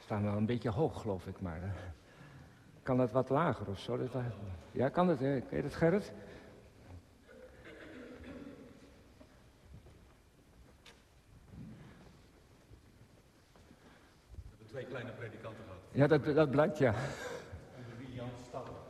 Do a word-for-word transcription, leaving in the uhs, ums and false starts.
staan wel een beetje hoog, geloof ik, maar... Uh, kan dat wat lager of zo? Dat, uh, ja, kan dat? Uh, Ken je dat, Gerrit? We hebben twee kleine predikanten gehad. Ja, dat, dat blijkt, ja. Onder wie Jan Stappen.